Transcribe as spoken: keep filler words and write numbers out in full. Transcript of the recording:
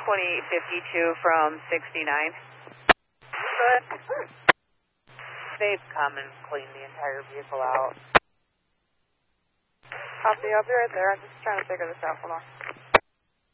twenty-eight fifty-two from sixty-nine. Good. They've come and cleaned the entire vehicle out. Copy, I'll be right there. I'm just trying to figure this out. Hold on.